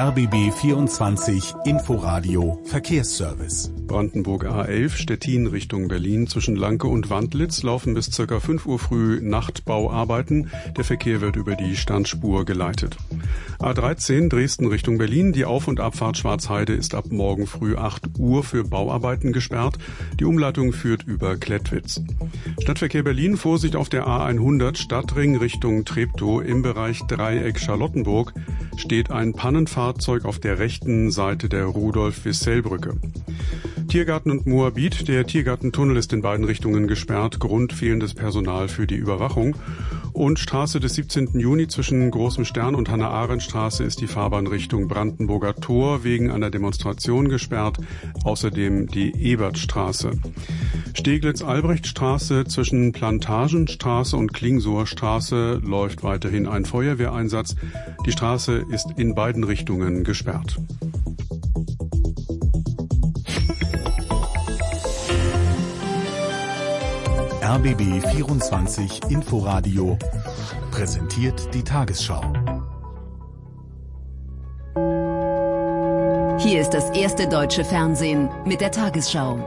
RBB 24 Inforadio Verkehrsservice. Brandenburg A11 Stettin Richtung Berlin zwischen Lanke und Wandlitz laufen bis ca. 5 Uhr früh Nachtbauarbeiten. Der Verkehr wird über die Standspur geleitet. A13 Dresden Richtung Berlin. Die Auf- und Abfahrt Schwarzheide ist ab morgen früh 8 Uhr für Bauarbeiten gesperrt. Die Umleitung führt über Klettwitz. Stadtverkehr Berlin, Vorsicht auf der A100 Stadtring Richtung Treptow. Im Bereich Dreieck Charlottenburg steht ein Pannenfahrzeug auf der rechten Seite der Rudolf-Wissell-Brücke. Tiergarten und Moabit. Der Tiergartentunnel ist in beiden Richtungen gesperrt. Grund fehlendes Personal für die Überwachung. Und Straße des 17. Juni zwischen Großem Stern und Hannah-Arendt-Straße ist die Fahrbahn Richtung Brandenburger Tor wegen einer Demonstration gesperrt. Außerdem die Ebertstraße. Steglitz-Albrecht-Straße zwischen Plantagenstraße und Klingsower Straße läuft weiterhin ein Feuerwehreinsatz. Die Straße ist in beiden Richtungen gesperrt. RBB 24 Inforadio präsentiert die Tagesschau. Hier ist das erste deutsche Fernsehen mit der Tagesschau.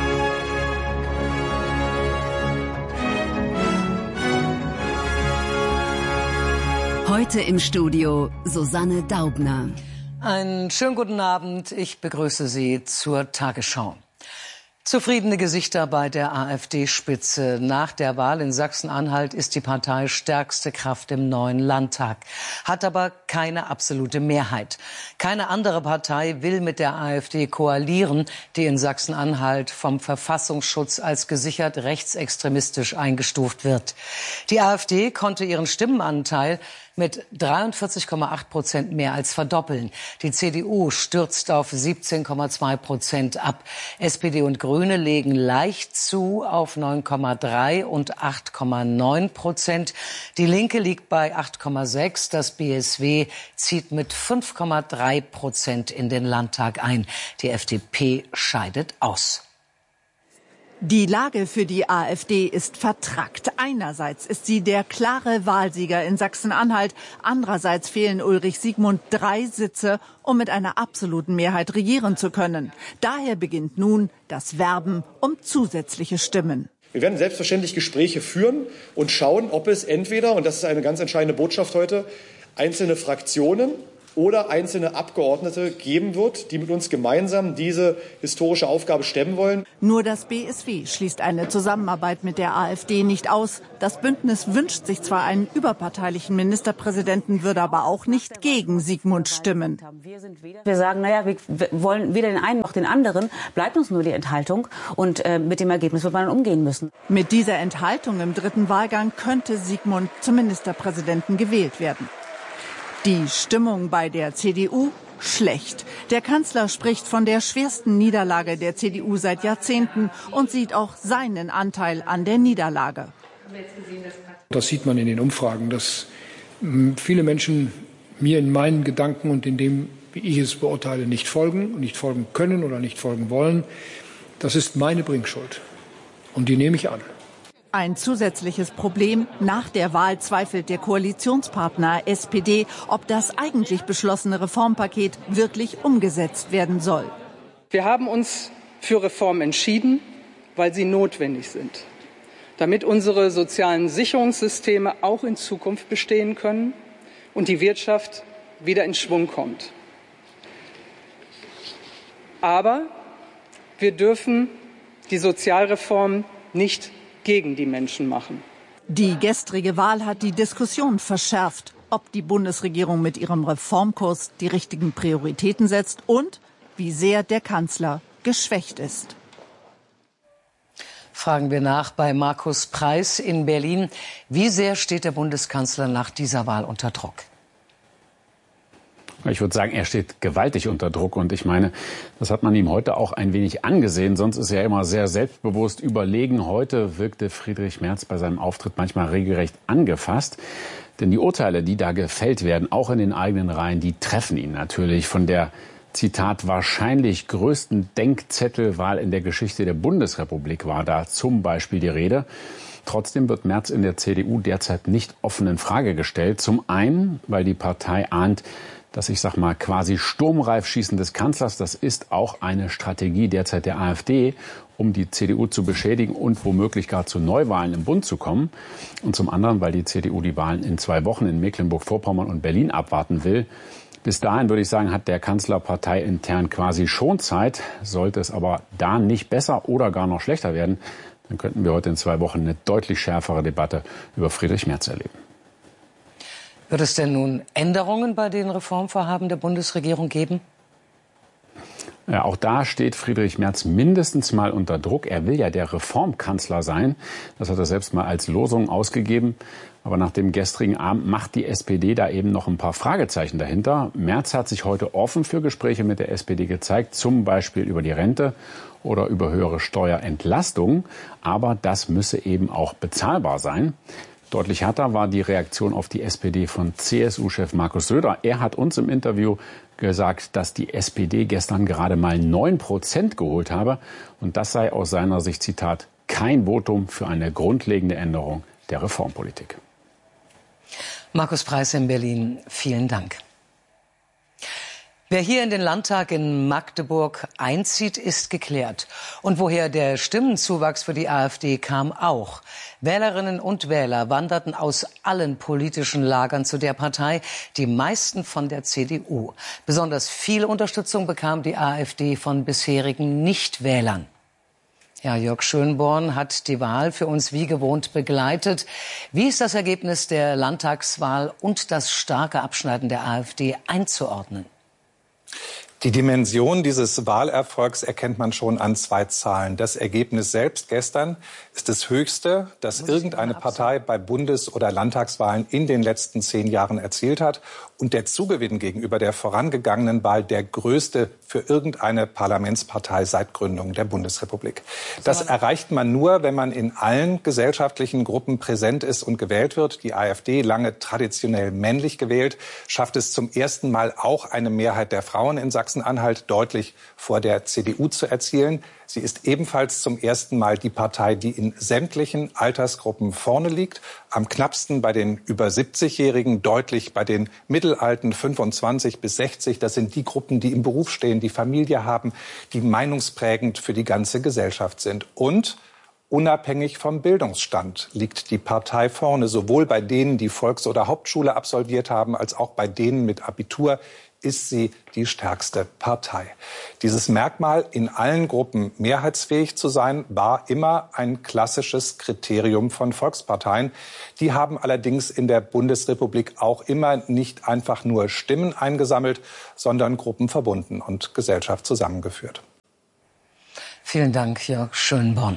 Heute im Studio Susanne Daubner. Einen schönen guten Abend. Ich begrüße Sie zur Tagesschau. Zufriedene Gesichter bei der AfD-Spitze. Nach der Wahl in Sachsen-Anhalt ist die Partei stärkste Kraft im neuen Landtag, hat aber keine absolute Mehrheit. Keine andere Partei will mit der AfD koalieren, die in Sachsen-Anhalt vom Verfassungsschutz als gesichert rechtsextremistisch eingestuft wird. Die AfD konnte ihren Stimmenanteil mit 43,8% mehr als verdoppeln. Die CDU stürzt auf 17,2% ab. SPD und Grüne legen leicht zu auf 9,3 und 8,9%. Die Linke liegt bei 8,6. Das BSW zieht mit 5,3% in den Landtag ein. Die FDP scheidet aus. Die Lage für die AfD ist vertrackt. Einerseits ist sie der klare Wahlsieger in Sachsen-Anhalt. Andererseits fehlen Ulrich Siegmund 3 Sitze, um mit einer absoluten Mehrheit regieren zu können. Daher beginnt nun das Werben um zusätzliche Stimmen. Wir werden selbstverständlich Gespräche führen und schauen, ob es entweder, und das ist eine ganz entscheidende Botschaft heute, einzelne Fraktionen oder einzelne Abgeordnete geben wird, die mit uns gemeinsam diese historische Aufgabe stemmen wollen. Nur das BSW schließt eine Zusammenarbeit mit der AfD nicht aus. Das Bündnis wünscht sich zwar einen überparteilichen Ministerpräsidenten, würde aber auch nicht gegen Siegmund stimmen. Wir sagen, wir wollen weder den einen noch den anderen, bleibt uns nur die Enthaltung und mit dem Ergebnis wird man dann umgehen müssen. Mit dieser Enthaltung im dritten Wahlgang könnte Siegmund zum Ministerpräsidenten gewählt werden. Die Stimmung bei der CDU schlecht. Der Kanzler spricht von der schwersten Niederlage der CDU seit Jahrzehnten und sieht auch seinen Anteil an der Niederlage. Das sieht man in den Umfragen, dass viele Menschen mir in meinen Gedanken und in dem, wie ich es beurteile, nicht folgen können oder nicht folgen wollen. Das ist meine Bringschuld und die nehme ich an. Ein zusätzliches Problem: Nach der Wahl zweifelt der Koalitionspartner SPD, ob das eigentlich beschlossene Reformpaket wirklich umgesetzt werden soll. Wir haben uns für Reformen entschieden, weil sie notwendig sind, damit unsere sozialen Sicherungssysteme auch in Zukunft bestehen können und die Wirtschaft wieder in Schwung kommt. Aber wir dürfen die Sozialreformen nicht gegen die Menschen machen. Die gestrige Wahl hat die Diskussion verschärft, ob die Bundesregierung mit ihrem Reformkurs die richtigen Prioritäten setzt und wie sehr der Kanzler geschwächt ist. Fragen wir nach bei Markus Preis in Berlin. Wie sehr steht der Bundeskanzler nach dieser Wahl unter Druck? Ich würde sagen, er steht gewaltig unter Druck. Und ich meine, das hat man ihm heute auch ein wenig angesehen. Sonst ist er immer sehr selbstbewusst überlegen. Heute wirkte Friedrich Merz bei seinem Auftritt manchmal regelrecht angefasst. Denn die Urteile, die da gefällt werden, auch in den eigenen Reihen, die treffen ihn natürlich. Von der, Zitat, wahrscheinlich größten Denkzettelwahl in der Geschichte der Bundesrepublik war da zum Beispiel die Rede. Trotzdem wird Merz in der CDU derzeit nicht offen in Frage gestellt. Zum einen, weil die Partei ahnt, Das, ich sag mal, quasi sturmreif Schießen des Kanzlers, das ist auch eine Strategie derzeit der AfD, um die CDU zu beschädigen und womöglich gar zu Neuwahlen im Bund zu kommen. Und zum anderen, weil die CDU die Wahlen in 2 Wochen in Mecklenburg-Vorpommern und Berlin abwarten will. Bis dahin, würde ich sagen, hat der Kanzler parteiintern quasi schon Zeit. Sollte es aber da nicht besser oder gar noch schlechter werden, dann könnten wir heute in 2 Wochen eine deutlich schärfere Debatte über Friedrich Merz erleben. Wird es denn nun Änderungen bei den Reformvorhaben der Bundesregierung geben? Ja, auch da steht Friedrich Merz mindestens mal unter Druck. Er will ja der Reformkanzler sein. Das hat er selbst mal als Losung ausgegeben. Aber nach dem gestrigen Abend macht die SPD da eben noch ein paar Fragezeichen dahinter. Merz hat sich heute offen für Gespräche mit der SPD gezeigt, zum Beispiel über die Rente oder über höhere Steuerentlastungen. Aber das müsse eben auch bezahlbar sein. Deutlich härter war die Reaktion auf die SPD von CSU-Chef Markus Söder. Er hat uns im Interview gesagt, dass die SPD gestern gerade mal 9% geholt habe. Und das sei aus seiner Sicht, Zitat, kein Votum für eine grundlegende Änderung der Reformpolitik. Markus Preiß in Berlin, vielen Dank. Wer hier in den Landtag in Magdeburg einzieht, ist geklärt. Und woher der Stimmenzuwachs für die AfD kam auch. Wählerinnen und Wähler wanderten aus allen politischen Lagern zu der Partei, die meisten von der CDU. Besonders viel Unterstützung bekam die AfD von bisherigen Nichtwählern. Ja, Jörg Schönborn hat die Wahl für uns wie gewohnt begleitet. Wie ist das Ergebnis der Landtagswahl und das starke Abschneiden der AfD einzuordnen? Die Dimension dieses Wahlerfolgs erkennt man schon an 2 Zahlen. Das Ergebnis selbst gestern ist das höchste, das irgendeine Partei bei Bundes- oder Landtagswahlen in den letzten 10 Jahren erzielt hat. Und der Zugewinn gegenüber der vorangegangenen Wahl der größte für irgendeine Parlamentspartei seit Gründung der Bundesrepublik. Das erreicht man nur, wenn man in allen gesellschaftlichen Gruppen präsent ist und gewählt wird. Die AfD, lange traditionell männlich gewählt, schafft es zum ersten Mal auch eine Mehrheit der Frauen in Sachsen-Anhalt deutlich vor der CDU zu erzielen. Sie ist ebenfalls zum ersten Mal die Partei, die in sämtlichen Altersgruppen vorne liegt. Am knappsten bei den über 70-Jährigen, deutlich bei den Mittelalten 25 bis 60. Das sind die Gruppen, die im Beruf stehen, die Familie haben, die meinungsprägend für die ganze Gesellschaft sind. Und unabhängig vom Bildungsstand liegt die Partei vorne, sowohl bei denen, die Volks- oder Hauptschule absolviert haben, als auch bei denen mit Abitur ist sie die stärkste Partei. Dieses Merkmal, in allen Gruppen mehrheitsfähig zu sein, war immer ein klassisches Kriterium von Volksparteien. Die haben allerdings in der Bundesrepublik auch immer nicht einfach nur Stimmen eingesammelt, sondern Gruppen verbunden und Gesellschaft zusammengeführt. Vielen Dank, Jörg Schönborn.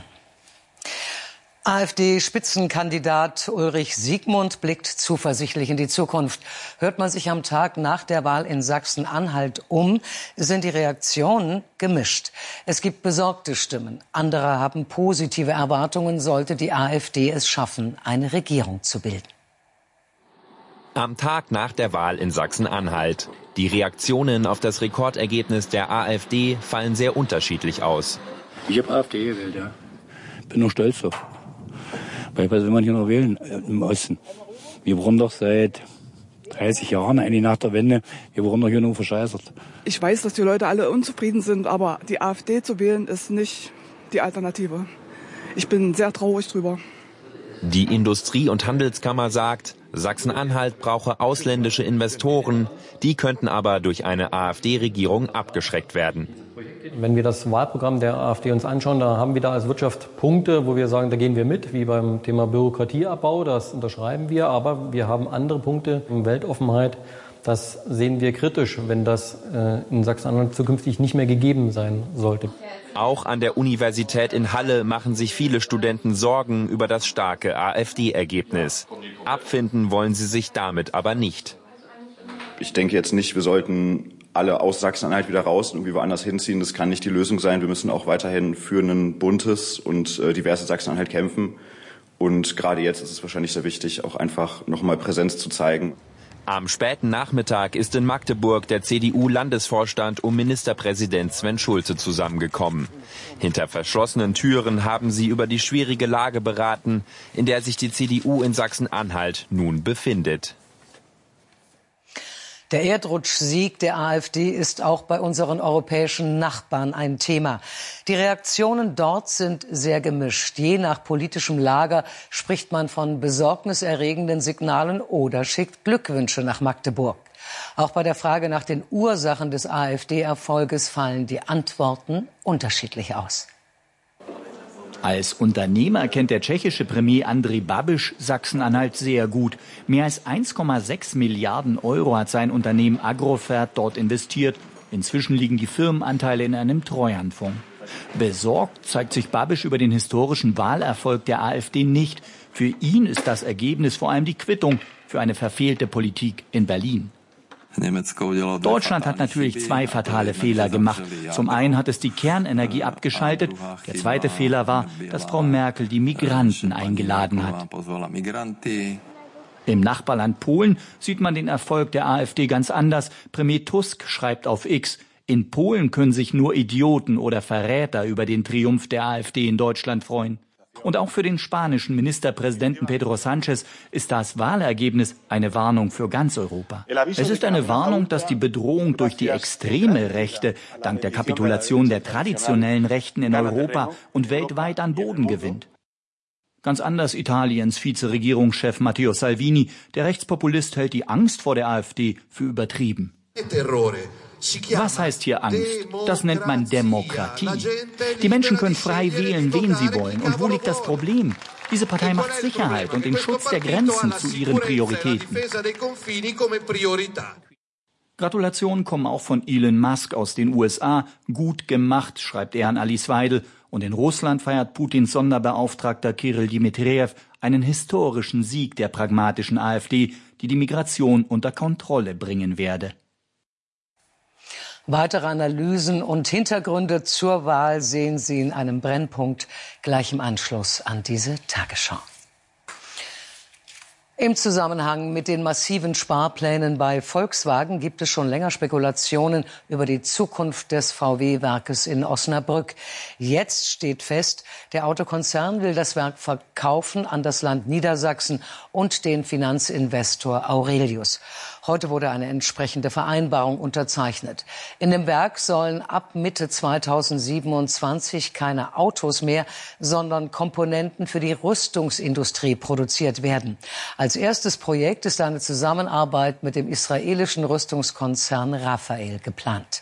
AfD-Spitzenkandidat Ulrich Siegmund blickt zuversichtlich in die Zukunft. Hört man sich am Tag nach der Wahl in Sachsen-Anhalt um, sind die Reaktionen gemischt. Es gibt besorgte Stimmen. Andere haben positive Erwartungen, sollte die AfD es schaffen, eine Regierung zu bilden. Am Tag nach der Wahl in Sachsen-Anhalt. Die Reaktionen auf das Rekordergebnis der AfD fallen sehr unterschiedlich aus. Ich habe AfD gewählt, ja. Bin nur stolz drauf. Weil was will man hier noch wählen im Osten? Wir wurden doch seit 30 Jahren, eigentlich nach der Wende, wir wurden doch hier nur verscheißert. Ich weiß, dass die Leute alle unzufrieden sind, aber die AfD zu wählen ist nicht die Alternative. Ich bin sehr traurig drüber. Die Industrie- und Handelskammer sagt, Sachsen-Anhalt brauche ausländische Investoren. Die könnten aber durch eine AfD-Regierung abgeschreckt werden. Wenn wir das Wahlprogramm der AfD uns anschauen, da haben wir da als Wirtschaft Punkte, wo wir sagen, da gehen wir mit, wie beim Thema Bürokratieabbau, das unterschreiben wir. Aber wir haben andere Punkte, Weltoffenheit, das sehen wir kritisch, wenn das in Sachsen-Anhalt zukünftig nicht mehr gegeben sein sollte. Auch an der Universität in Halle machen sich viele Studenten Sorgen über das starke AfD-Ergebnis. Abfinden wollen sie sich damit aber nicht. Ich denke jetzt nicht, wir sollten alle aus Sachsen-Anhalt wieder raus und irgendwie woanders hinziehen. Das kann nicht die Lösung sein. Wir müssen auch weiterhin für ein buntes und diverses Sachsen-Anhalt kämpfen. Und gerade jetzt ist es wahrscheinlich sehr wichtig, auch einfach nochmal Präsenz zu zeigen. Am späten Nachmittag ist in Magdeburg der CDU-Landesvorstand um Ministerpräsident Sven Schulze zusammengekommen. Hinter verschlossenen Türen haben sie über die schwierige Lage beraten, in der sich die CDU in Sachsen-Anhalt nun befindet. Der Erdrutschsieg der AfD ist auch bei unseren europäischen Nachbarn ein Thema. Die Reaktionen dort sind sehr gemischt. Je nach politischem Lager spricht man von besorgniserregenden Signalen oder schickt Glückwünsche nach Magdeburg. Auch bei der Frage nach den Ursachen des AfD-Erfolges fallen die Antworten unterschiedlich aus. Als Unternehmer kennt der tschechische Premier Andrej Babiš Sachsen-Anhalt sehr gut. Mehr als 1,6 Milliarden Euro hat sein Unternehmen Agrofert dort investiert. Inzwischen liegen die Firmenanteile in einem Treuhandfonds. Besorgt zeigt sich Babiš über den historischen Wahlerfolg der AfD nicht. Für ihn ist das Ergebnis vor allem die Quittung für eine verfehlte Politik in Berlin. Deutschland hat natürlich zwei fatale Fehler gemacht. Zum einen hat es die Kernenergie abgeschaltet. Der zweite Fehler war, dass Frau Merkel die Migranten eingeladen hat. Im Nachbarland Polen sieht man den Erfolg der AfD ganz anders. Premier Tusk schreibt auf X: In Polen können sich nur Idioten oder Verräter über den Triumph der AfD in Deutschland freuen. Und auch für den spanischen Ministerpräsidenten Pedro Sánchez ist das Wahlergebnis eine Warnung für ganz Europa. Es ist eine Warnung, dass die Bedrohung durch die extreme Rechte dank der Kapitulation der traditionellen Rechten in Europa und weltweit an Boden gewinnt. Ganz anders Italiens Vizeregierungschef Matteo Salvini. Der Rechtspopulist hält die Angst vor der AfD für übertrieben. Was heißt hier Angst? Das nennt man Demokratie. Die Menschen können frei wählen, wen sie wollen. Und wo liegt das Problem? Diese Partei macht Sicherheit und den Schutz der Grenzen zu ihren Prioritäten. Gratulationen kommen auch von Elon Musk aus den USA. Gut gemacht, schreibt er an Alice Weidel. Und in Russland feiert Putins Sonderbeauftragter Kyrill Dmitrijew einen historischen Sieg der pragmatischen AfD, die die Migration unter Kontrolle bringen werde. Weitere Analysen und Hintergründe zur Wahl sehen Sie in einem Brennpunkt gleich im Anschluss an diese Tagesschau. Im Zusammenhang mit den massiven Sparplänen bei Volkswagen gibt es schon länger Spekulationen über die Zukunft des VW-Werkes in Osnabrück. Jetzt steht fest, der Autokonzern will das Werk verkaufen an das Land Niedersachsen und den Finanzinvestor Aurelius. Heute wurde eine entsprechende Vereinbarung unterzeichnet. In dem Werk sollen ab Mitte 2027 keine Autos mehr, sondern Komponenten für die Rüstungsindustrie produziert werden. Als erstes Projekt ist eine Zusammenarbeit mit dem israelischen Rüstungskonzern Rafael geplant.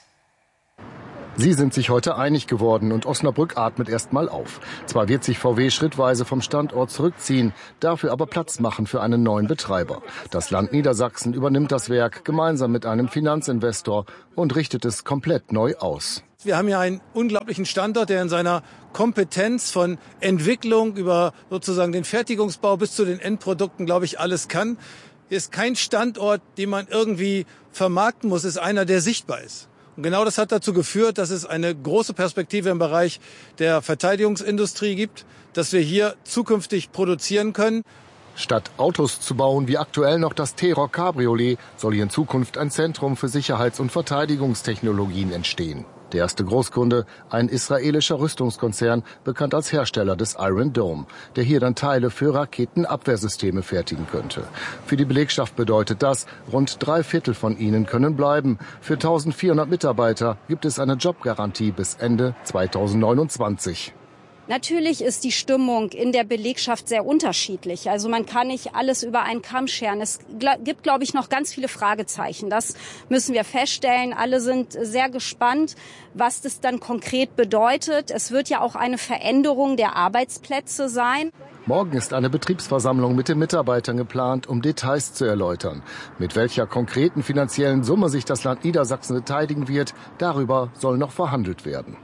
Sie sind sich heute einig geworden und Osnabrück atmet erst mal auf. Zwar wird sich VW schrittweise vom Standort zurückziehen, dafür aber Platz machen für einen neuen Betreiber. Das Land Niedersachsen übernimmt das Werk gemeinsam mit einem Finanzinvestor und richtet es komplett neu aus. Wir haben hier einen unglaublichen Standort, der in seiner Kompetenz von Entwicklung über sozusagen den Fertigungsbau bis zu den Endprodukten, glaube ich, alles kann. Hier ist kein Standort, den man irgendwie vermarkten muss, ist einer, der sichtbar ist. Und genau das hat dazu geführt, dass es eine große Perspektive im Bereich der Verteidigungsindustrie gibt, dass wir hier zukünftig produzieren können. Statt Autos zu bauen wie aktuell noch das T-Roc Cabriolet, soll hier in Zukunft ein Zentrum für Sicherheits- und Verteidigungstechnologien entstehen. Der erste Großkunde, ein israelischer Rüstungskonzern, bekannt als Hersteller des Iron Dome, der hier dann Teile für Raketenabwehrsysteme fertigen könnte. Für die Belegschaft bedeutet das, rund 3/4 von ihnen können bleiben. Für 1400 Mitarbeiter gibt es eine Jobgarantie bis Ende 2029. Natürlich ist die Stimmung in der Belegschaft sehr unterschiedlich. Also man kann nicht alles über einen Kamm scheren. Es gibt, glaube ich, noch ganz viele Fragezeichen. Das müssen wir feststellen. Alle sind sehr gespannt, was das dann konkret bedeutet. Es wird ja auch eine Veränderung der Arbeitsplätze sein. Morgen ist eine Betriebsversammlung mit den Mitarbeitern geplant, um Details zu erläutern. Mit welcher konkreten finanziellen Summe sich das Land Niedersachsen beteiligen wird, darüber soll noch verhandelt werden.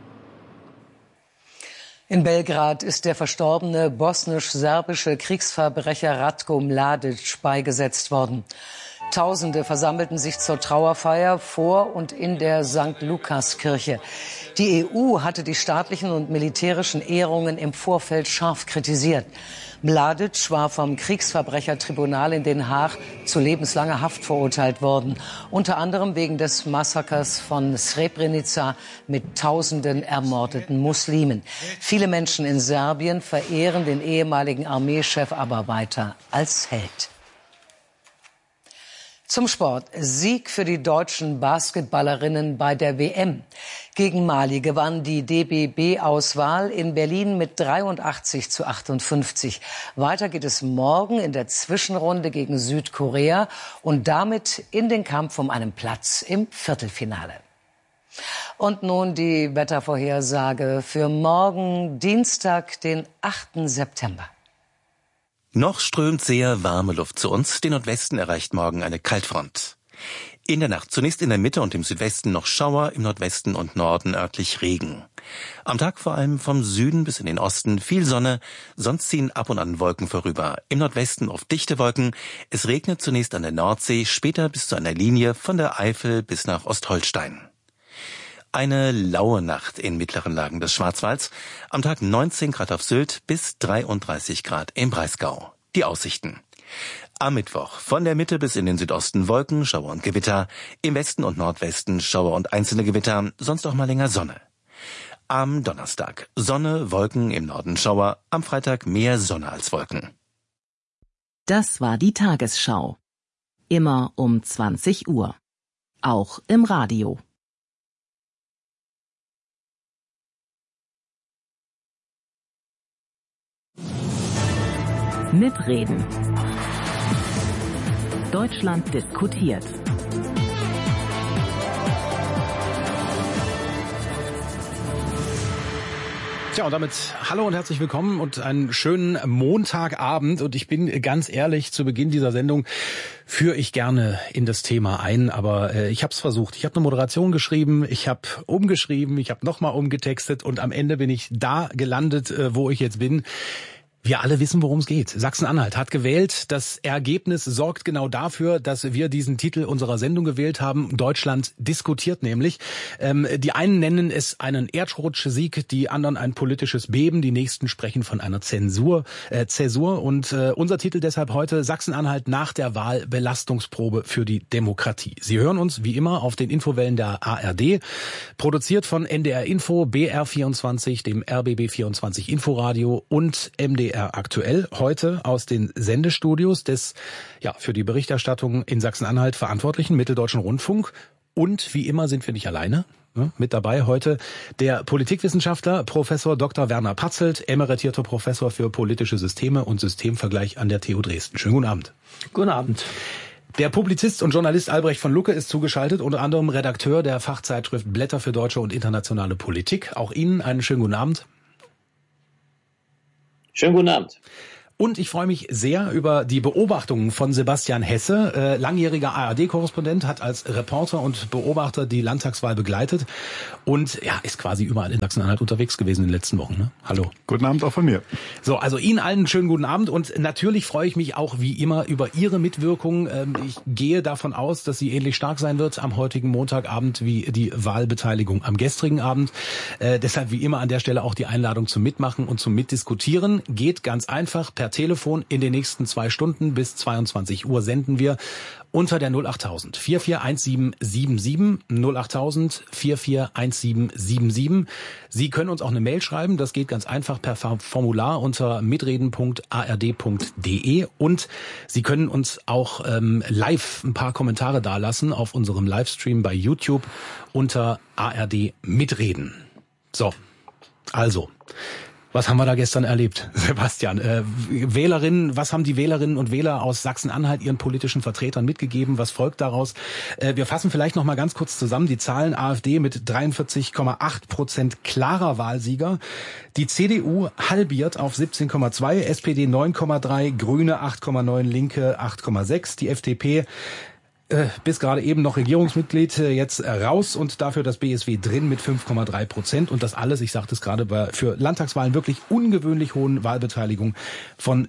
In Belgrad ist der verstorbene bosnisch-serbische Kriegsverbrecher Ratko Mladic beigesetzt worden. Tausende versammelten sich zur Trauerfeier vor und in der St. Lukas-Kirche. Die EU hatte die staatlichen und militärischen Ehrungen im Vorfeld scharf kritisiert. Mladic war vom Kriegsverbrechertribunal in Den Haag zu lebenslanger Haft verurteilt worden. Unter anderem wegen des Massakers von Srebrenica mit Tausenden ermordeten Muslimen. Viele Menschen in Serbien verehren den ehemaligen Armeechef aber weiter als Held. Zum Sport. Sieg für die deutschen Basketballerinnen bei der WM. Gegen Mali gewann die DBB-Auswahl in Berlin mit 83:58. Weiter geht es morgen in der Zwischenrunde gegen Südkorea und damit in den Kampf um einen Platz im Viertelfinale. Und nun die Wettervorhersage für morgen, Dienstag, den 8. September. Noch strömt sehr warme Luft zu uns. Den Nordwesten erreicht morgen eine Kaltfront. In der Nacht zunächst in der Mitte und im Südwesten noch Schauer, im Nordwesten und Norden örtlich Regen. Am Tag vor allem vom Süden bis in den Osten viel Sonne, sonst ziehen ab und an Wolken vorüber. Im Nordwesten oft dichte Wolken. Es regnet zunächst an der Nordsee, später bis zu einer Linie von der Eifel bis nach Ostholstein. Eine laue Nacht in mittleren Lagen des Schwarzwalds. Am Tag 19 Grad auf Sylt bis 33 Grad im Breisgau. Die Aussichten. Am Mittwoch von der Mitte bis in den Südosten Wolken, Schauer und Gewitter. Im Westen und Nordwesten Schauer und einzelne Gewitter, sonst auch mal länger Sonne. Am Donnerstag Sonne, Wolken, im Norden Schauer. Am Freitag mehr Sonne als Wolken. Das war die Tagesschau. Immer um 20 Uhr. Auch im Radio. Mitreden. Deutschland diskutiert. Tja, und damit hallo und herzlich willkommen und einen schönen Montagabend. Und ich bin ganz ehrlich, zu Beginn dieser Sendung führe ich gerne in das Thema ein, aber ich habe es versucht. Ich habe eine Moderation geschrieben, ich habe umgeschrieben, ich habe nochmal umgetextet und am Ende bin ich da gelandet, wo ich jetzt bin. Wir alle wissen, worum es geht. Sachsen-Anhalt hat gewählt. Das Ergebnis sorgt genau dafür, dass wir diesen Titel unserer Sendung gewählt haben. Deutschland diskutiert nämlich. Die einen nennen es einen Erdrutschsieg, die anderen ein politisches Beben. Die nächsten sprechen von einer Zäsur. Und unser Titel deshalb heute: Sachsen-Anhalt nach der Wahl Belastungsprobe für die Demokratie. Sie hören uns wie immer auf den Infowellen der ARD. Produziert von NDR Info, BR24, dem RBB24 Inforadio und MDR aktuell, heute aus den Sendestudios des für die Berichterstattung in Sachsen-Anhalt verantwortlichen Mitteldeutschen Rundfunk. Und wie immer sind wir nicht alleine. Mit dabei heute der Politikwissenschaftler Professor Dr. Werner Patzelt, emeritierter Professor für politische Systeme und Systemvergleich an der TU Dresden. Schönen guten Abend. Guten Abend. Der Publizist und Journalist Albrecht von Lucke ist zugeschaltet, unter anderem Redakteur der Fachzeitschrift Blätter für deutsche und internationale Politik. Auch Ihnen einen schönen guten Abend. Schönen guten Abend. Und ich freue mich sehr über die Beobachtungen von Sebastian Hesse, langjähriger ARD-Korrespondent, hat als Reporter und Beobachter die Landtagswahl begleitet und ist quasi überall in Sachsen-Anhalt unterwegs gewesen in den letzten Wochen. Ne? Hallo. Guten Abend auch von mir. So, also Ihnen allen einen schönen guten Abend und natürlich freue ich mich auch wie immer über Ihre Mitwirkung. Ich gehe davon aus, dass sie ähnlich stark sein wird am heutigen Montagabend wie die Wahlbeteiligung am gestrigen Abend. Deshalb wie immer an der Stelle auch die Einladung zum Mitmachen und zum Mitdiskutieren. Geht ganz einfach per Telefon. In den nächsten 2 Stunden bis 22 Uhr senden wir unter der 08000 441777 08000 441777. Sie können uns auch eine Mail schreiben. Das geht ganz einfach per Formular unter mitreden.ard.de und Sie können uns auch live ein paar Kommentare dalassen auf unserem Livestream bei YouTube unter ARD Mitreden. So, also was haben wir da gestern erlebt, Sebastian? Wählerinnen, was haben die Wählerinnen und Wähler aus Sachsen-Anhalt ihren politischen Vertretern mitgegeben? Was folgt daraus? Wir fassen vielleicht noch mal ganz kurz zusammen die Zahlen. AfD mit 43,8% klarer Wahlsieger. Die CDU halbiert auf 17,2, SPD 9,3, Grüne 8,9, Linke 8,6, die FDP bis gerade eben noch Regierungsmitglied, jetzt raus und dafür das BSW drin mit 5,3%. Und das alles, ich sagte es gerade, für Landtagswahlen wirklich ungewöhnlich hohen Wahlbeteiligung von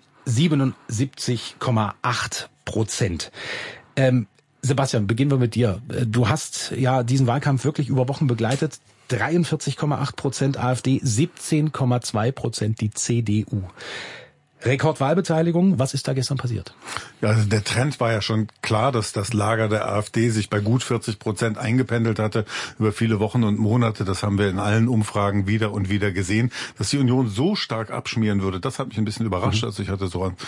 77,8%. Sebastian, beginnen wir mit dir. Du hast ja diesen Wahlkampf wirklich über Wochen begleitet. 43,8% AfD, 17,2% die CDU. Rekordwahlbeteiligung, was ist da gestern passiert? Ja, also der Trend war ja schon klar, dass das Lager der AfD sich bei gut 40% eingependelt hatte über viele Wochen und Monate. Das haben wir in allen Umfragen wieder und wieder gesehen. Dass die Union so stark abschmieren würde, das hat mich ein bisschen überrascht. Also ich hatte so an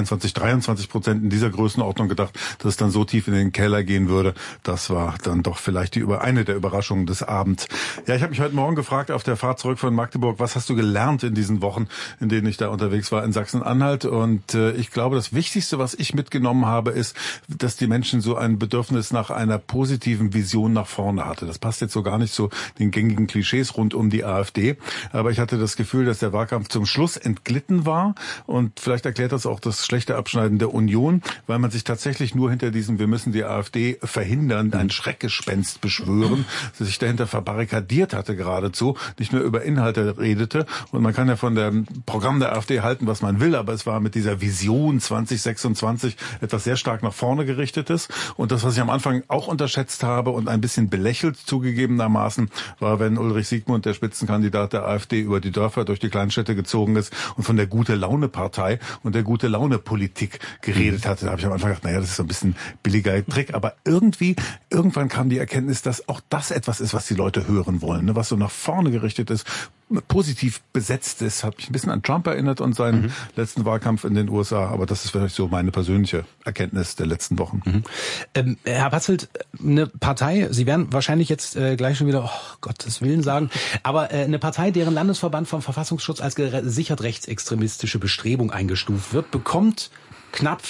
22-23% in dieser Größenordnung gedacht, dass es dann so tief in den Keller gehen würde. Das war dann doch vielleicht eine der Überraschungen des Abends. Ja, ich habe mich heute Morgen gefragt auf der Fahrt zurück von Magdeburg, was hast du gelernt in diesen Wochen, in denen ich da unterwegs war in Sachsen-Anhalt? Und ich glaube, das Wichtigste, was ich mitgenommen habe, ist, dass die Menschen so ein Bedürfnis nach einer positiven Vision nach vorne hatte. Das passt jetzt so gar nicht zu den gängigen Klischees rund um die AfD. Aber ich hatte das Gefühl, dass der Wahlkampf zum Schluss entglitten war. Und vielleicht erklärt das auch das schlechte Abschneiden der Union, weil man sich tatsächlich nur hinter diesem "Wir müssen die AfD verhindern", ein Schreckgespenst beschwören, sich dahinter verbarrikadiert hatte geradezu, nicht mehr über Inhalte redete. Und man kann ja von dem Programm der AfD halten, was man will, aber es war mit dieser Vision 2026 etwas sehr stark nach vorne gerichtetes. Und das, was ich am Anfang auch unterschätzt habe und ein bisschen belächelt zugegebenermaßen, war, wenn Ulrich Siegmund, der Spitzenkandidat der AfD, über die Dörfer durch die Kleinstädte gezogen ist und von der Gute-Laune-Partei und der Gute-Laune-Politik geredet hatte. Da habe ich am Anfang gedacht, naja, das ist so ein bisschen billiger Trick. Aber irgendwann kam die Erkenntnis, dass auch das etwas ist, was die Leute hören wollen, ne? Was so nach vorne gerichtet ist, positiv besetzt ist. Hat mich ein bisschen an Trump erinnert und seinen letzten Wahlkampf in den USA. Aber das ist vielleicht so meine persönliche Erkenntnis der letzten Wochen. Herr Patzelt, eine Partei, Sie werden wahrscheinlich jetzt gleich schon wieder, Gottes Willen sagen, aber eine Partei, deren Landesverband vom Verfassungsschutz als gesichert rechtsextremistische Bestrebung eingestuft wird, bekommt knapp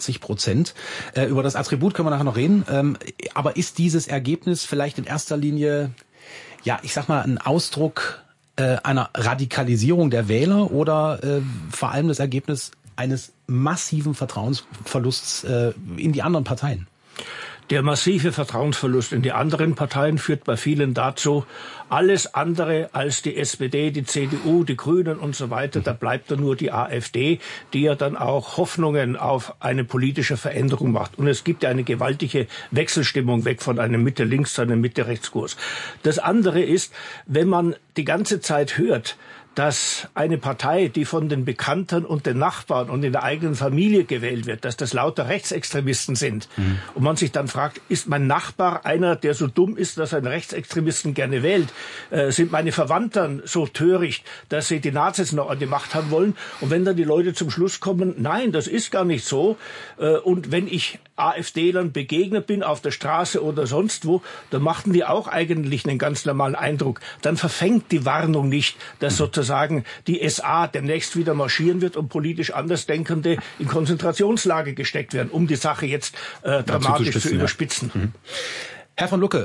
44%. Über das Attribut können wir nachher noch reden. Aber ist dieses Ergebnis vielleicht in erster Linie, ja, ich sag mal, ein Ausdruck einer Radikalisierung der Wähler oder vor allem das Ergebnis eines massiven Vertrauensverlusts in die anderen Parteien? Der massive Vertrauensverlust in die anderen Parteien führt bei vielen dazu, alles andere als die SPD, die CDU, die Grünen und so weiter, da bleibt dann nur die AfD, die ja dann auch Hoffnungen auf eine politische Veränderung macht. Und es gibt ja eine gewaltige Wechselstimmung weg von einem Mitte-Links- zu einem Mitte-Rechts-Kurs. Das andere ist, wenn man die ganze Zeit hört, dass eine Partei, die von den Bekannten und den Nachbarn und in der eigenen Familie gewählt wird, dass das lauter Rechtsextremisten sind. Und man sich dann fragt, ist mein Nachbar einer, der so dumm ist, dass er einen Rechtsextremisten gerne wählt? Sind meine Verwandten so töricht, dass sie die Nazis noch an die Macht haben wollen? Und wenn dann die Leute zum Schluss kommen, nein, das ist gar nicht so. Und wenn ich AfD-Lern begegnet bin, auf der Straße oder sonst wo, dann machten die auch eigentlich einen ganz normalen Eindruck. Dann verfängt die Warnung nicht, dass sozusagen die SA demnächst wieder marschieren wird und politisch Andersdenkende in Konzentrationslager gesteckt werden, um die Sache jetzt dramatisch zu überspitzen. Ja. Herr von Lucke,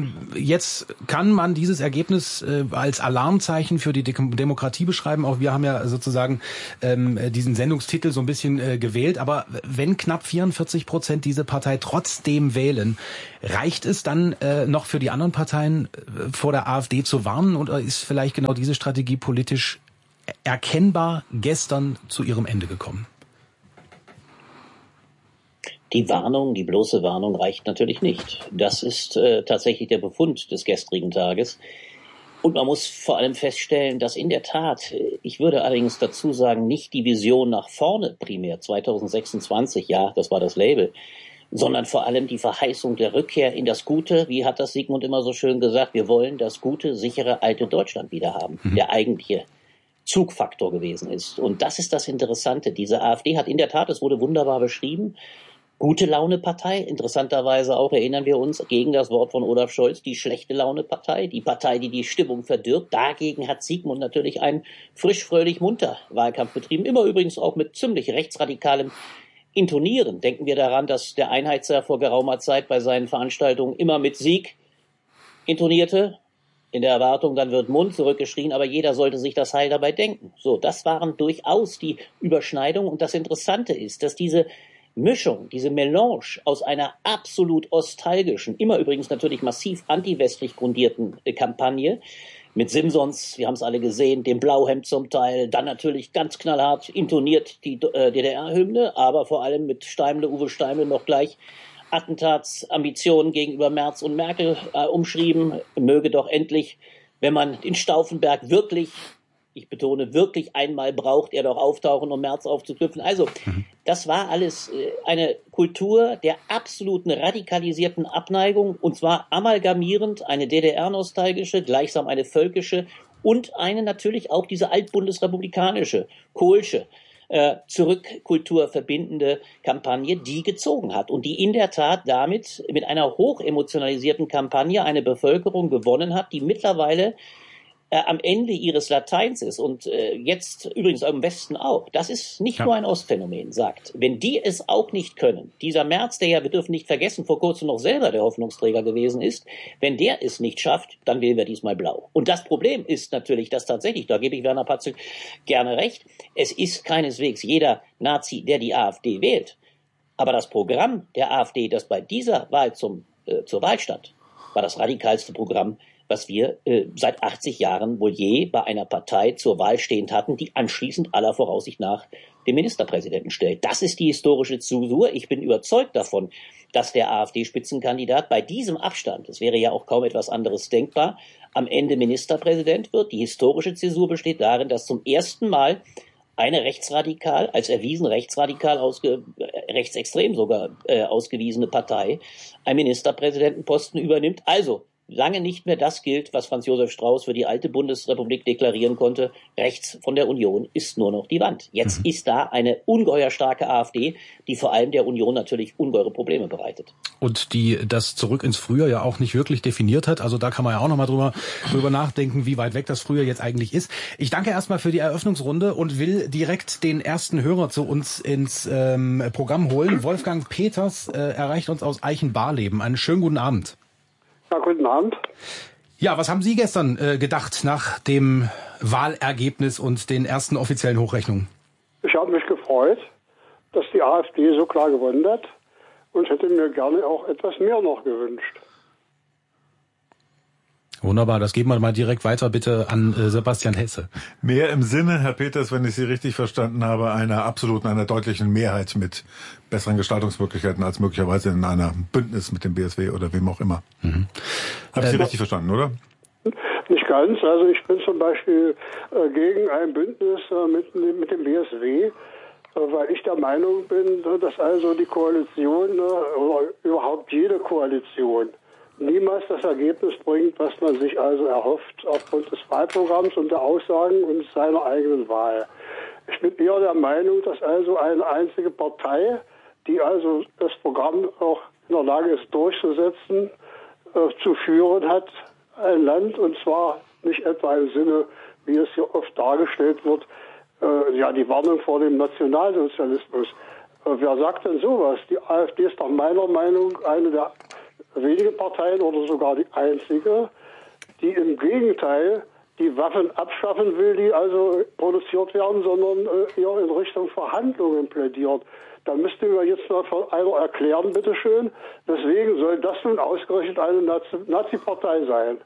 jetzt kann man dieses Ergebnis als Alarmzeichen für die Demokratie beschreiben. Auch wir haben ja sozusagen diesen Sendungstitel so ein bisschen gewählt. Aber wenn knapp 44% diese Partei trotzdem wählen, reicht es dann noch für die anderen Parteien vor der AfD zu warnen? Oder ist vielleicht genau diese Strategie politisch erkennbar gestern zu ihrem Ende gekommen? Die Warnung, die bloße Warnung reicht natürlich nicht. Das ist tatsächlich der Befund des gestrigen Tages. Und man muss vor allem feststellen, dass in der Tat, ich würde allerdings dazu sagen, nicht die Vision nach vorne primär 2026, ja, das war das Label, sondern vor allem die Verheißung der Rückkehr in das Gute, wie hat das Sigmund immer so schön gesagt, wir wollen das gute, sichere, alte Deutschland wieder haben, der eigentliche Zugfaktor gewesen ist. Und das ist das Interessante. Diese AfD hat in der Tat, es wurde wunderbar beschrieben, Gute-Laune-Partei, interessanterweise auch, erinnern wir uns, gegen das Wort von Olaf Scholz, die Schlechte-Laune-Partei, die Partei, die die Stimmung verdirbt. Dagegen hat Sigmund natürlich einen frisch, fröhlich, munter Wahlkampf betrieben, immer übrigens auch mit ziemlich rechtsradikalem Intonieren. Denken wir daran, dass der Einheitsherr vor geraumer Zeit bei seinen Veranstaltungen immer mit Sieg intonierte, in der Erwartung, dann wird Mund zurückgeschrien, aber jeder sollte sich das Heil dabei denken. So, das waren durchaus die Überschneidungen. Und das Interessante ist, dass diese Mischung, diese Melange aus einer absolut nostalgischen, immer übrigens natürlich massiv antiwestlich grundierten Kampagne mit Simsons, wir haben es alle gesehen, dem Blauhemd zum Teil, dann natürlich ganz knallhart intoniert die DDR-Hymne, aber vor allem mit Uwe Steimle noch gleich Attentatsambitionen gegenüber Merz und Merkel umschrieben, möge doch endlich, wenn man in Stauffenberg wirklich ich betone wirklich einmal, braucht er doch auftauchen, um Merz aufzuknüpfen. Also, das war alles eine Kultur der absoluten radikalisierten Abneigung, und zwar amalgamierend eine DDR-nostalgische, gleichsam eine völkische und eine natürlich auch diese altbundesrepublikanische, kohlsche, Zurückkultur verbindende Kampagne, die gezogen hat und die in der Tat damit mit einer hochemotionalisierten Kampagne eine Bevölkerung gewonnen hat, die mittlerweile am Ende ihres Lateins ist und jetzt übrigens im Westen auch. Das ist nicht nur ein Ostphänomen, sagt. Wenn die es auch nicht können, dieser Merz, der ja, wir dürfen nicht vergessen, vor kurzem noch selber der Hoffnungsträger gewesen ist, wenn der es nicht schafft, dann wählen wir diesmal blau. Und das Problem ist natürlich, dass tatsächlich, da gebe ich Werner Patzel gerne recht, es ist keineswegs jeder Nazi, der die AfD wählt. Aber das Programm der AfD, das bei dieser Wahl zur Wahl stand, war das radikalste Programm, was wir seit 80 Jahren wohl je bei einer Partei zur Wahl stehend hatten, die anschließend aller Voraussicht nach den Ministerpräsidenten stellt. Das ist die historische Zäsur. Ich bin überzeugt davon, dass der AfD-Spitzenkandidat bei diesem Abstand, es wäre ja auch kaum etwas anderes denkbar, am Ende Ministerpräsident wird. Die historische Zäsur besteht darin, dass zum ersten Mal eine rechtsradikal, als erwiesen rechtsradikal, rechtsextrem sogar ausgewiesene Partei einen Ministerpräsidentenposten übernimmt. Also lange nicht mehr das gilt, was Franz Josef Strauß für die alte Bundesrepublik deklarieren konnte. Rechts von der Union ist nur noch die Wand. Jetzt ist da eine ungeheuer starke AfD, die vor allem der Union natürlich ungeheure Probleme bereitet. Und die das Zurück ins Frühjahr ja auch nicht wirklich definiert hat. Also da kann man ja auch nochmal drüber nachdenken, wie weit weg das Frühjahr jetzt eigentlich ist. Ich danke erstmal für die Eröffnungsrunde und will direkt den ersten Hörer zu uns ins Programm holen. Wolfgang Peters erreicht uns aus Eichenbarleben. Einen schönen guten Abend. Ja, guten Abend. Ja, was haben Sie gestern gedacht nach dem Wahlergebnis und den ersten offiziellen Hochrechnungen? Ich habe mich gefreut, dass die AfD so klar gewonnen hat und hätte mir gerne auch etwas mehr noch gewünscht. Wunderbar, das geben wir mal direkt weiter bitte an Sebastian Hesse. Mehr im Sinne, Herr Peters, wenn ich Sie richtig verstanden habe, einer deutlichen Mehrheit mit besseren Gestaltungsmöglichkeiten als möglicherweise in einer Bündnis mit dem BSW oder wem auch immer. Habe ich Sie richtig verstanden, oder? Nicht ganz. Also ich bin zum Beispiel gegen ein Bündnis mit dem BSW, weil ich der Meinung bin, dass also die Koalition oder überhaupt jede Koalition niemals das Ergebnis bringt, was man sich also erhofft aufgrund des Wahlprogramms und der Aussagen und seiner eigenen Wahl. Ich bin eher der Meinung, dass also eine einzige Partei, die also das Programm auch in der Lage ist durchzusetzen, zu führen hat, ein Land, und zwar nicht etwa im Sinne, wie es hier oft dargestellt wird, die Warnung vor dem Nationalsozialismus. Wer sagt denn sowas? Die AfD ist nach meiner Meinung eine der wenigen Parteien oder sogar die einzige, die im Gegenteil die Waffen abschaffen will, die also produziert werden, sondern eher in Richtung Verhandlungen plädiert. Da müsste mir jetzt mal von einer erklären, bitteschön, weswegen soll das nun ausgerechnet eine Nazi-Partei sein,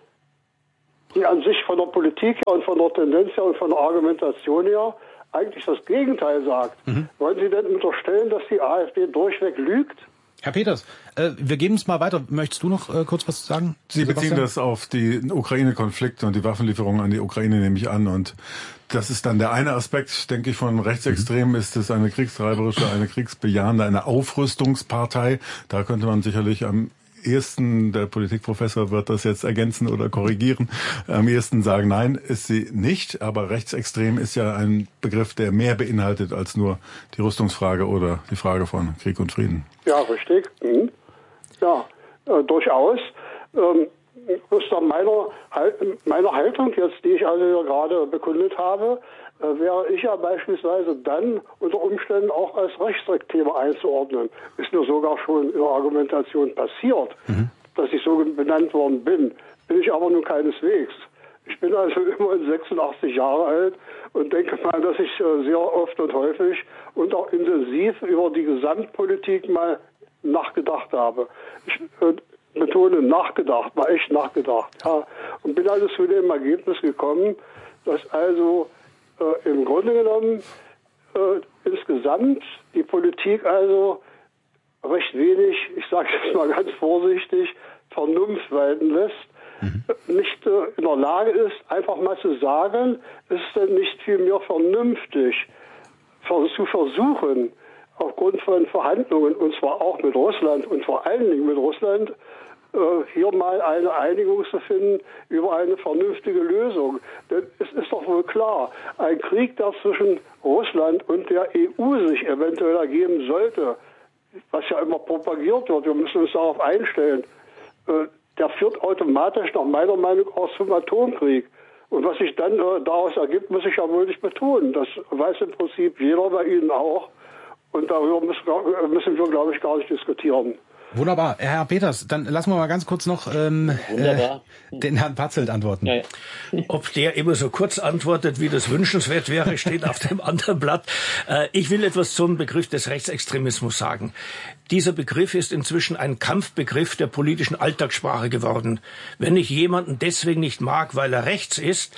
die an sich von der Politik her und von der Tendenz her und von der Argumentation her eigentlich das Gegenteil sagt. Wollen Sie denn unterstellen, dass die AfD durchweg lügt? Herr Peters, wir geben es mal weiter. Möchtest du noch kurz was sagen? Sie beziehen das auf die Ukraine-Konflikte und die Waffenlieferungen an die Ukraine, nehme ich an. Und das ist dann der eine Aspekt, denke ich, von Rechtsextremen. Ist es eine kriegstreiberische, eine kriegsbejahende, eine Aufrüstungspartei. Da könnte man sicherlich am ehesten, der Politikprofessor wird das jetzt ergänzen oder korrigieren, am ehesten sagen, nein, ist sie nicht. Aber rechtsextrem ist ja ein Begriff, der mehr beinhaltet als nur die Rüstungsfrage oder die Frage von Krieg und Frieden. Ja, richtig. Ja, durchaus. Aus meiner Haltung jetzt, die ich also gerade bekundet habe, wäre ich ja beispielsweise dann unter Umständen auch als Rechtsextremer einzuordnen. Ist mir sogar schon in der Argumentation passiert, dass ich so benannt worden bin. Bin ich aber nun keineswegs. Ich bin also immerhin 86 Jahre alt und denke mal, dass ich sehr oft und häufig und auch intensiv über die Gesamtpolitik mal nachgedacht habe. Ich betone nachgedacht, mal echt nachgedacht. Ja. Und bin also zu dem Ergebnis gekommen, dass also im Grunde genommen insgesamt die Politik also recht wenig, ich sage jetzt mal ganz vorsichtig, Vernunft walten lässt. nicht in der Lage ist, einfach mal zu sagen, ist es denn nicht vielmehr vernünftig, zu versuchen, aufgrund von Verhandlungen, und zwar auch mit Russland und vor allen Dingen mit Russland, hier mal eine Einigung zu finden über eine vernünftige Lösung. Denn es ist doch wohl klar, ein Krieg, der zwischen Russland und der EU sich eventuell ergeben sollte, was ja immer propagiert wird, wir müssen uns darauf einstellen, der führt automatisch nach meiner Meinung aus zum Atomkrieg. Und was sich dann daraus ergibt, muss ich ja wohl nicht betonen. Das weiß im Prinzip jeder, bei Ihnen auch. Und darüber müssen wir, glaube ich, gar nicht diskutieren. Wunderbar. Herr Peters, dann lassen wir mal ganz kurz noch den Herrn Patzelt antworten. Ja, ja. Ob der immer so kurz antwortet, wie das wünschenswert wäre, steht auf dem anderen Blatt. Ich will etwas zum Begriff des Rechtsextremismus sagen. Dieser Begriff ist inzwischen ein Kampfbegriff der politischen Alltagssprache geworden. Wenn ich jemanden deswegen nicht mag, weil er rechts ist,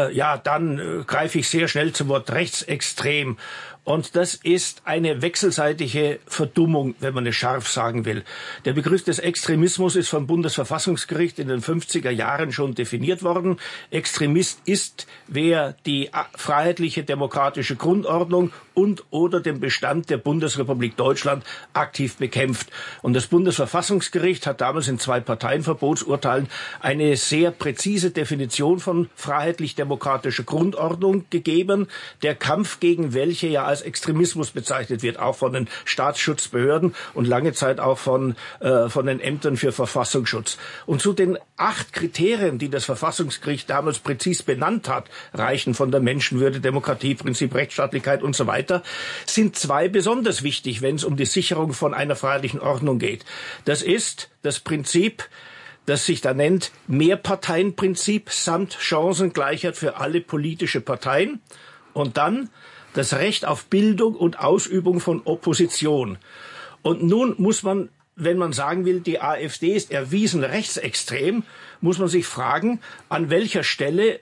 dann greife ich sehr schnell zum Wort rechtsextrem. Und das ist eine wechselseitige Verdummung, wenn man es scharf sagen will. Der Begriff des Extremismus ist vom Bundesverfassungsgericht in den 50er Jahren schon definiert worden. Extremist ist, wer die freiheitliche demokratische Grundordnung und oder den Bestand der Bundesrepublik Deutschland aktiv bekämpft. Und das Bundesverfassungsgericht hat damals in 2 Parteienverbotsurteilen eine sehr präzise Definition von freiheitlich-demokratischer Grundordnung gegeben, der Kampf gegen welche ja als Extremismus bezeichnet wird, auch von den Staatsschutzbehörden und lange Zeit auch von den Ämtern für Verfassungsschutz. Und zu den 8 Kriterien, die das Verfassungsgericht damals präzis benannt hat, reichen von der Menschenwürde, Demokratieprinzip, Rechtsstaatlichkeit und so weiter, sind 2 besonders wichtig, wenn es um die Sicherung von einer freiheitlichen Ordnung geht. Das ist das Prinzip, das sich da nennt Mehrparteienprinzip samt Chancengleichheit für alle politische Parteien, und dann das Recht auf Bildung und Ausübung von Opposition. Und nun muss man, wenn man sagen will, die AfD ist erwiesen rechtsextrem, muss man sich fragen, an welcher Stelle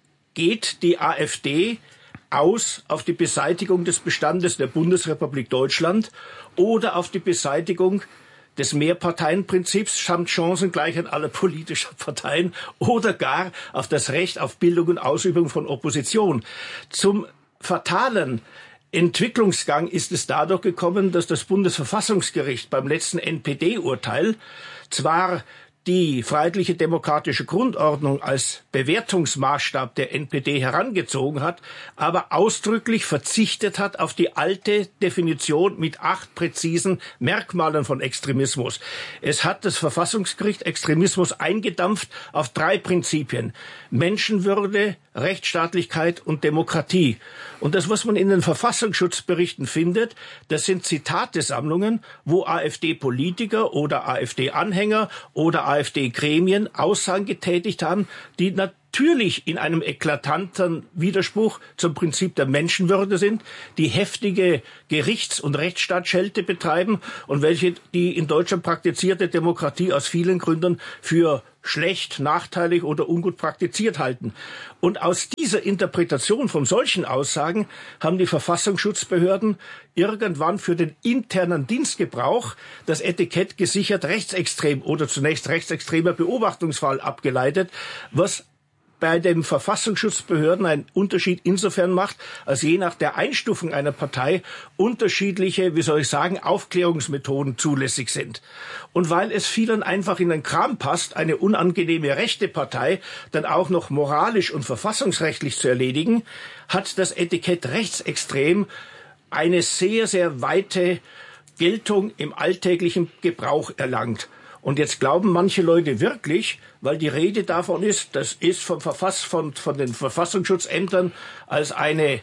geht die AfD aus auf die Beseitigung des Bestandes der Bundesrepublik Deutschland oder auf die Beseitigung des Mehrparteienprinzips samt Chancengleichheit aller politischer Parteien oder gar auf das Recht auf Bildung und Ausübung von Opposition. Zum fatalen Entwicklungsgang ist es dadurch gekommen, dass das Bundesverfassungsgericht beim letzten NPD-Urteil zwar die freiheitliche demokratische Grundordnung als Bewertungsmaßstab der NPD herangezogen hat, aber ausdrücklich verzichtet hat auf die alte Definition mit 8 präzisen Merkmalen von Extremismus. Es hat das Verfassungsgericht Extremismus eingedampft auf 3 Prinzipien: Menschenwürde, Rechtsstaatlichkeit und Demokratie. Und das, was man in den Verfassungsschutzberichten findet, das sind Zitatesammlungen, wo AfD-Politiker oder AfD-Anhänger oder AfD-Gremien Aussagen getätigt haben, die natürlich in einem eklatanten Widerspruch zum Prinzip der Menschenwürde sind, die heftige Gerichts- und Rechtsstaatsschelte betreiben und welche die in Deutschland praktizierte Demokratie aus vielen Gründen für schlecht, nachteilig oder ungut praktiziert halten. Und aus dieser Interpretation von solchen Aussagen haben die Verfassungsschutzbehörden irgendwann für den internen Dienstgebrauch das Etikett gesichert rechtsextrem oder zunächst rechtsextremer Beobachtungsfall abgeleitet, was bei den Verfassungsschutzbehörden einen Unterschied insofern macht, als je nach der Einstufung einer Partei unterschiedliche, Aufklärungsmethoden zulässig sind. Und weil es vielen einfach in den Kram passt, eine unangenehme rechte Partei dann auch noch moralisch und verfassungsrechtlich zu erledigen, hat das Etikett rechtsextrem eine sehr, sehr weite Geltung im alltäglichen Gebrauch erlangt. Und jetzt glauben manche Leute wirklich, weil die Rede davon ist, das ist von den Verfassungsschutzämtern als eine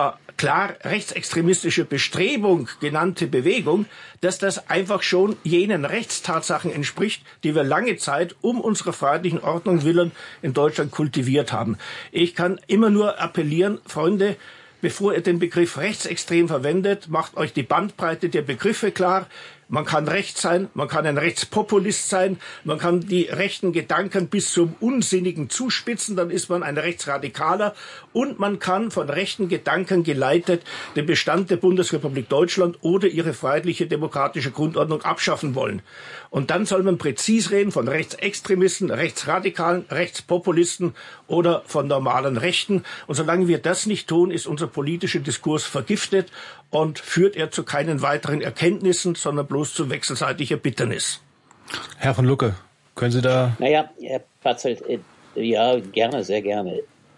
klar rechtsextremistische Bestrebung genannte Bewegung, dass das einfach schon jenen Rechtstatsachen entspricht, die wir lange Zeit um unserer freiheitlichen Ordnung willen in Deutschland kultiviert haben. Ich kann immer nur appellieren, Freunde, bevor ihr den Begriff rechtsextrem verwendet, macht euch die Bandbreite der Begriffe klar. Man kann rechts sein, man kann ein Rechtspopulist sein, man kann die rechten Gedanken bis zum Unsinnigen zuspitzen, dann ist man ein Rechtsradikaler, und man kann von rechten Gedanken geleitet den Bestand der Bundesrepublik Deutschland oder ihre freiheitliche demokratische Grundordnung abschaffen wollen. Und dann soll man präzis reden von Rechtsextremisten, Rechtsradikalen, Rechtspopulisten oder von normalen Rechten. Und solange wir das nicht tun, ist unser politischer Diskurs vergiftet und führt er zu keinen weiteren Erkenntnissen, sondern bloß zu wechselseitiger Bitternis. Herr von Lucke, können Sie da... Naja, Herr Patzelt, ja, gerne, sehr gerne.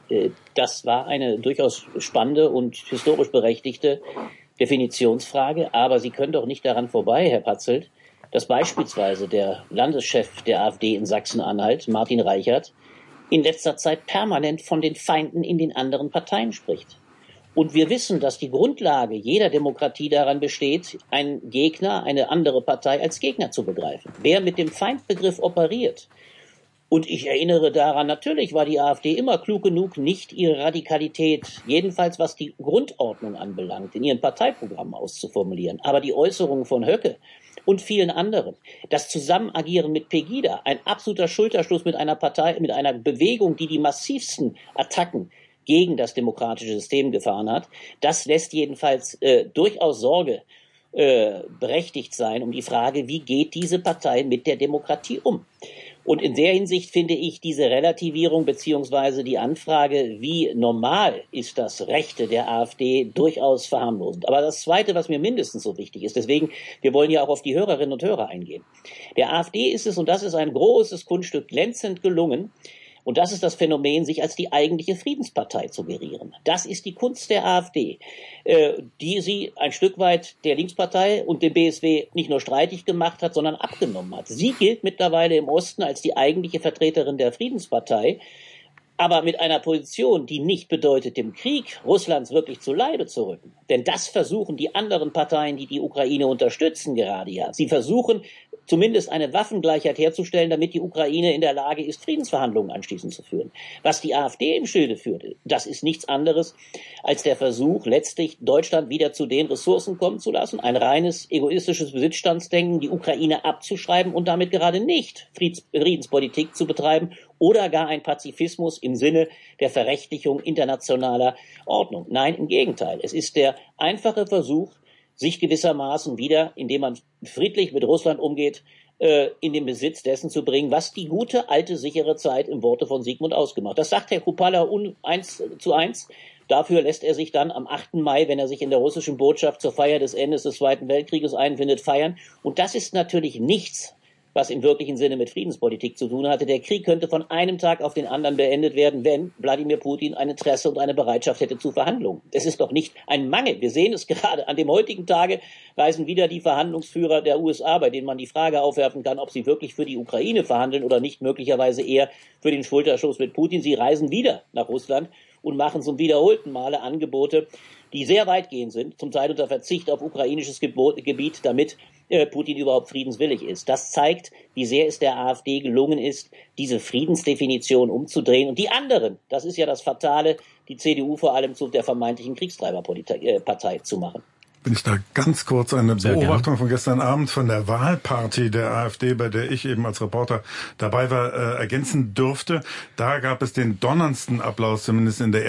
Das war eine durchaus spannende und historisch berechtigte Definitionsfrage, aber Sie können doch nicht daran vorbei, Herr Patzelt, dass beispielsweise der Landeschef der AfD in Sachsen-Anhalt, Martin Reichert, in letzter Zeit permanent von den Feinden in den anderen Parteien spricht. Und wir wissen, dass die Grundlage jeder Demokratie daran besteht, einen Gegner, eine andere Partei als Gegner zu begreifen. Wer mit dem Feindbegriff operiert, und ich erinnere daran, natürlich war die AfD immer klug genug, nicht ihre Radikalität, jedenfalls was die Grundordnung anbelangt, in ihren Parteiprogrammen auszuformulieren. Aber die Äußerungen von Höcke und vielen anderen, das Zusammenagieren mit Pegida, ein absoluter Schulterschluss mit einer Partei, mit einer Bewegung, die massivsten Attacken gegen das demokratische System gefahren hat, das lässt jedenfalls durchaus Sorge berechtigt sein um die Frage, wie geht diese Partei mit der Demokratie um? Und in der Hinsicht finde ich diese Relativierung beziehungsweise die Anfrage, wie normal ist das Rechte der AfD, durchaus verharmlosend. Aber das Zweite, was mir mindestens so wichtig ist, deswegen, wir wollen ja auch auf die Hörerinnen und Hörer eingehen. Der AfD ist es, und das ist ein großes Kunststück, glänzend gelungen, und das ist das Phänomen, sich als die eigentliche Friedenspartei zu gerieren. Das ist die Kunst der AfD, die sie ein Stück weit der Linkspartei und dem BSW nicht nur streitig gemacht hat, sondern abgenommen hat. Sie gilt mittlerweile im Osten als die eigentliche Vertreterin der Friedenspartei, aber mit einer Position, die nicht bedeutet, dem Krieg Russlands wirklich zu Leibe zu rücken. Denn das versuchen die anderen Parteien, die die Ukraine unterstützen, gerade ja. Sie versuchen zumindest eine Waffengleichheit herzustellen, damit die Ukraine in der Lage ist, Friedensverhandlungen anschließend zu führen. Was die AfD im Schilde führte, das ist nichts anderes als der Versuch, letztlich Deutschland wieder zu den Ressourcen kommen zu lassen, ein reines egoistisches Besitzstandsdenken, die Ukraine abzuschreiben und damit gerade nicht Friedenspolitik zu betreiben oder gar ein Pazifismus im Sinne der Verrechtlichung internationaler Ordnung. Nein, im Gegenteil. Es ist der einfache Versuch, sich gewissermaßen wieder, indem man friedlich mit Russland umgeht, in den Besitz dessen zu bringen, was die gute, alte, sichere Zeit im Worte von Sigmund ausgemacht. Das sagt Herr Kupala 1:1. Dafür lässt er sich dann am 8. Mai, wenn er sich in der russischen Botschaft zur Feier des Endes des Zweiten Weltkrieges einfindet, feiern. Und das ist natürlich nichts, was im wirklichen Sinne mit Friedenspolitik zu tun hatte. Der Krieg könnte von einem Tag auf den anderen beendet werden, wenn Wladimir Putin ein Interesse und eine Bereitschaft hätte zu Verhandlungen. Es ist doch nicht ein Mangel. Wir sehen es gerade. An dem heutigen Tage reisen wieder die Verhandlungsführer der USA, bei denen man die Frage aufwerfen kann, ob sie wirklich für die Ukraine verhandeln oder nicht, möglicherweise eher für den Schulterschluss mit Putin. Sie reisen wieder nach Russland und machen zum wiederholten Male Angebote, die sehr weitgehend sind, zum Teil unter Verzicht auf ukrainisches Gebiet, damit Putin überhaupt friedenswillig ist. Das zeigt, wie sehr es der AfD gelungen ist, diese Friedensdefinition umzudrehen. Und die anderen, das ist ja das Fatale, die CDU vor allem zu der vermeintlichen Kriegstreiberpartei zu machen. Bin ich da ganz kurz eine Beobachtung von gestern Abend von der Wahlparty der AfD, bei der ich eben als Reporter dabei war, ergänzen dürfte. Da gab es den donnerndsten Applaus, zumindest in der